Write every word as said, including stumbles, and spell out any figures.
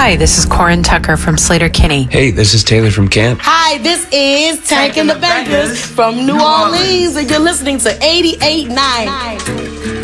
Hi, this is Corin Tucker from Slater-Kinney. Hey, this is Taylor from Camp. Hi, this is Tank and the Bankers from New Orleans, and you're listening to eighty-eight point nine.